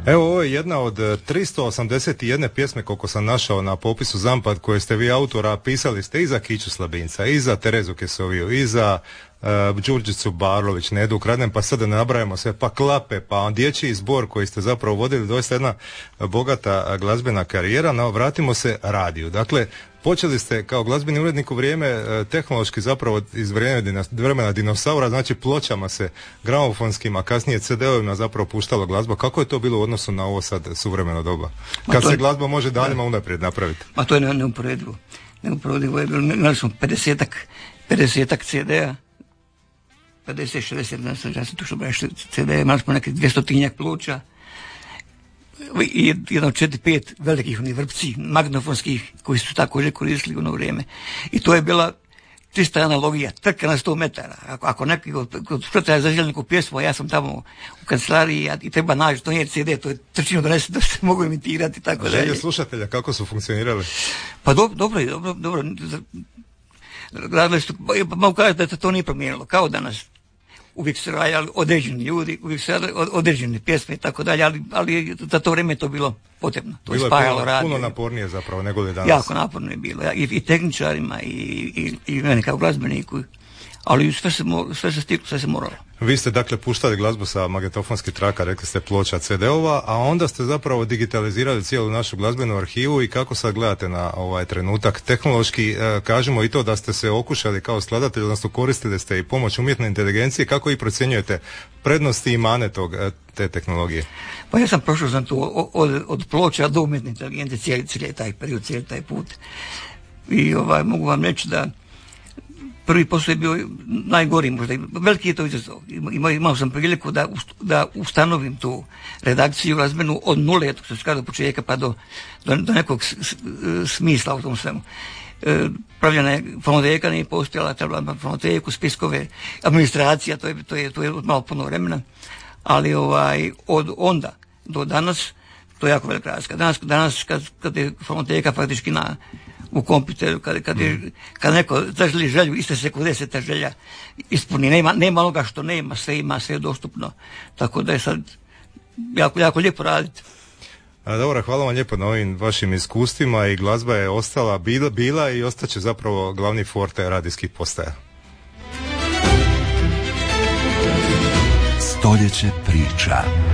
Evo, ovo je jedna od 381 pjesme koliko sam našao na popisu Zampad koje ste vi autora, pisali ste i za Kiću Slabinca, i za Terezu Kesoviju, i za Đurđicu Barlović, Nedu Kradnem, pa sada ne nabrajamo sve, pa Klape, pa dječji zbor koji ste zapravo vodili, doista jedna bogata glazbena karijera. No, vratimo se radiju. Dakle, počeli ste kao glazbeni urednik u vrijeme tehnološki zapravo iz vremena dinosaura, znači pločama se gramofonskim, a kasnije CD-ovima zapravo puštalo glazba. Kako je to bilo u odnosu na ovo sad suvremeno doba? Kad se glazba može danima unaprijed napraviti. Ma to je neuporedivo. Neuporedivo je bilo, imali smo 50-ak CD-a, 50-60, ja sam tu što braš CD-a, imali smo neke 200-tinjak ploča, i jedno 4-5 velikih onih vrpci, magnofonskih, koji su također koristili u ono vrijeme. I to je bila čista analogija, trka na 100 metara. Ako neki kod Splita zaželi neku pjesmu, a ja sam tamo u kancelariji i treba naći, to nije CD, to je trčino donesi da se mogu imitirati i tako dalje. Želje slušatelja, kako su funkcionirali? Pa dobro. Radili su, mogu kažeti da to nije promijenilo, kao danas. Uvijek su radili određeni ljudi, uvijek su radili određene pjesme i tako dalje, ali za to vrijeme je to bilo potrebno. To bilo je spajalo radio. Puno napornije zapravo nego li danas. Jako naporno je bilo, i tehničarima i meni kao glazbeniku, ali sve se moralo. Vi ste dakle puštali glazbu sa magnetofonskih traka, rekli ste ploča, CD-ova, a onda ste zapravo digitalizirali cijelu našu glazbenu arhivu. I kako sad gledate na ovaj trenutak tehnološki, kažemo i to da ste se okušali kao skladatelj, odnosno koristili ste i pomoć umjetne inteligencije. Kako i procjenjujete prednosti i mane te tehnologije? Pa ja sam prošao to od ploča do umjetne inteligencije cijeli taj period, cijeli taj put. I mogu vam reći da prvi posao je bio najgori možda. Veliki je to izazov. Imao sam priliku da ustanovim tu redakciju glazbenu od nule, što se kaže od početka pa do nekog smisla u tom svemu. Pravljena je fonoteka, nije postojala, trebala fonoteku, spiskove, administracija, to je malo puno vremena. Ali od onda do danas to je jako velika razlika. Danas kad je fonoteka faktički u kompjuteru, kad neko zaželi želju, iste sekunde se ta želja ispuni. Nema onoga što nema, sve ima, sve je dostupno. Tako da je sad jako lijepo raditi. Dobro, hvala vam lijepo na ovim vašim iskustvima. I glazba je ostala, bila i ostaće zapravo glavni forte radijskih postaja. Stoljeće priča.